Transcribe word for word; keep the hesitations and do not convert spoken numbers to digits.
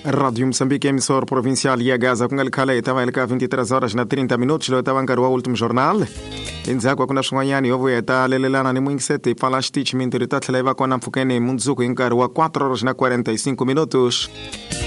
Rádio Moçambique, emissor provincial e a Gaza, com ele cala estava ele cá vinte e três horas na trinta minutos, ele estava o último jornal. Inzakwa kuna shunganyani yovu eta lelelana ni mwingi sete falash teach minterita tleva kwa namfukene munzuku inkari wa quatro horas na quarenta e cinco minutos.